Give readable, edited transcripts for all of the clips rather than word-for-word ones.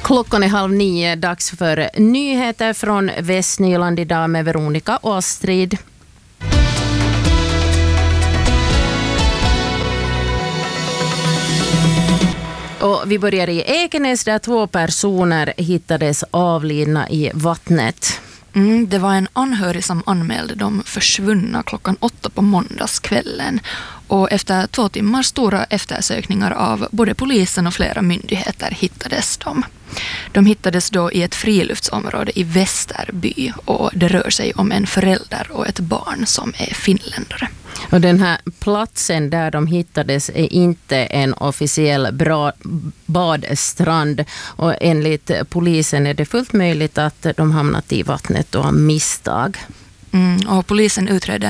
Klockan är 8:30, dags för nyheter från Västnyland idag med Veronica och Astrid. Och vi börjar i Ekenäs där 2 personer hittades avlidna i vattnet. Det var en anhörig som anmälde dem försvunna klockan 8 på måndagskvällen. Och efter 2 timmar stora eftersökningar av både polisen och flera myndigheter hittades de. De hittades då i ett friluftsområde i Västerby och det rör sig om en förälder och ett barn som är finländare. Och den här platsen där de hittades är inte en officiell badstrand och enligt polisen är det fullt möjligt att de hamnat i vattnet av misstag. Och polisen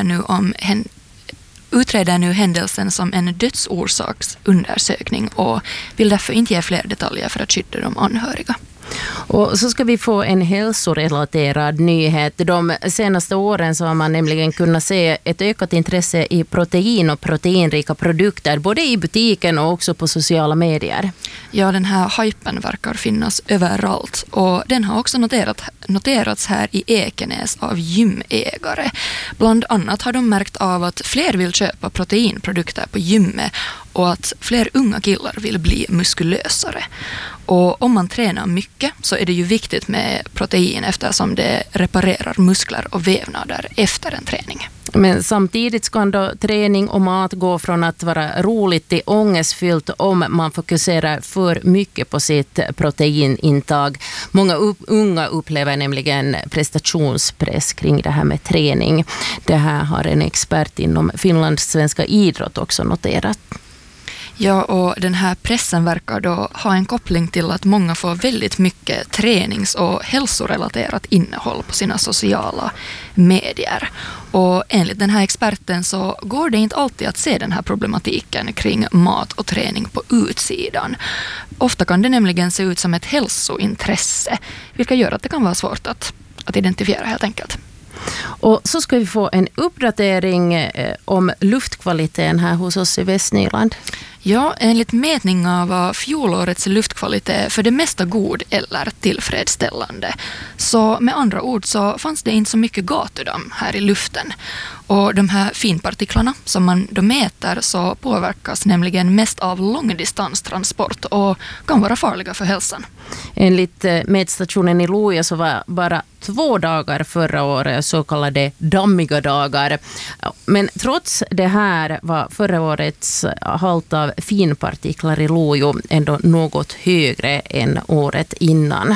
utreder nu händelsen som en dödsorsaksundersökning och vill därför inte ge fler detaljer för att skydda de anhöriga. Och så ska vi få en hälsorelaterad nyhet. De senaste åren så har man nämligen kunnat se ett ökat intresse i protein och proteinrika produkter både i butiken och också på sociala medier. Ja, den här hypen verkar finnas överallt och den har också noterats här i Ekenäs av gymägare. Bland annat har de märkt av att fler vill köpa proteinprodukter på gymmet och att fler unga killar vill bli muskulösare. Och om man tränar mycket så är det ju viktigt med protein eftersom det reparerar muskler och vävnader efter en träning. Men samtidigt ska då träning och mat gå från att vara roligt till ångestfyllt om man fokuserar för mycket på sitt proteinintag. Många unga upplever nämligen prestationspress kring det här med träning. Det här har en expert inom Finlands svenska idrott också noterat. Ja, och den här pressen verkar då ha en koppling till att många får väldigt mycket tränings- och hälsorelaterat innehåll på sina sociala medier. Och enligt den här experten så går det inte alltid att se den här problematiken kring mat och träning på utsidan. Ofta kan det nämligen se ut som ett hälsointresse, vilket gör att det kan vara svårt att identifiera helt enkelt. Och så ska vi få en uppdatering om luftkvaliteten här hos oss i Västnyland. Ja, enligt mätningar var fjolårets luftkvalitet för det mesta god eller tillfredsställande. Så med andra ord så fanns det inte så mycket gatudamm här i luften. Och de här finpartiklarna som man då mäter så påverkas nämligen mest av långdistanstransport och kan vara farliga för hälsan. Enligt mätstationen i Loja så var bara 2 dagar förra året så kallade dammiga dagar. Men trots det här var förra årets halt av finpartiklar i Lojo ändå något högre än året innan.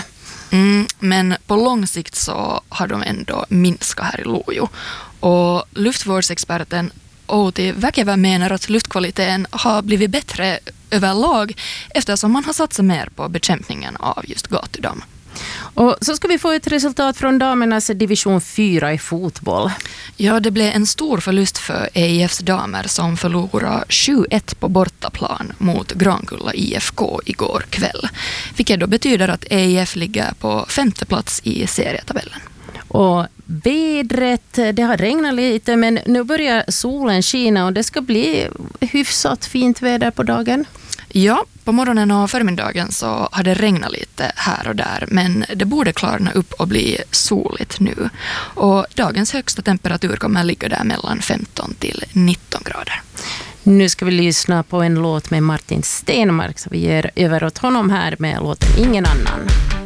Men på lång sikt så har de ändå minskat här i Lojo. Och luftvårdsexperten Outi Väkevä menar att luftkvaliteten har blivit bättre överlag eftersom man har satsat mer på bekämpningen av just gatudamm. Och så ska vi få ett resultat från damernas division 4 i fotboll. Ja, det blev en stor förlust för EIFs damer som förlorade 7-1 på bortaplan mot Grankulla IFK igår kväll. Vilket då betyder att EIF ligger på 5:e plats i serietabellen. Och vädret, det har regnat lite men nu börjar solen skina och det ska bli hyfsat fint väder på dagen. Ja, på morgonen och förmiddagen så har det regnat lite här och där men det borde klarna upp och bli soligt nu. Och dagens högsta temperatur kommer ligga där mellan 15 till 19 grader. Nu ska vi lyssna på en låt med Martin Stenmark så vi ger över åt honom här med låten Ingen annan.